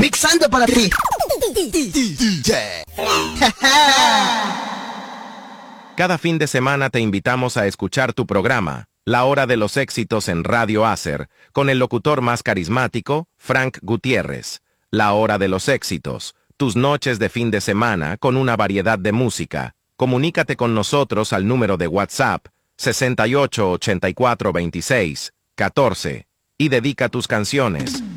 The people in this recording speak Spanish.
Mixando para ti. Cada fin de semana te invitamos a escuchar tu programa, La Hora de los Éxitos en Radio Acer, con el locutor más carismático, Frank Gutiérrez. La Hora de los Éxitos, tus noches de fin de semana con una variedad de música. Comunícate con nosotros al número de WhatsApp 68 84 26 14 y dedica tus canciones